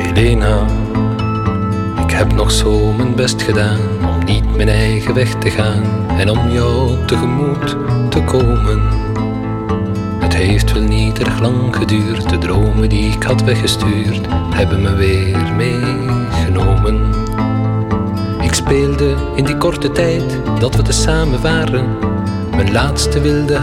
Milena, ik heb nog zo mijn best gedaan om niet mijn eigen weg te gaan en om jou tegemoet te komen. Het heeft wel niet erg lang geduurd, de dromen die ik had weggestuurd hebben me weer meegenomen. Ik speelde in die korte tijd dat we te samen waren mijn laatste wilde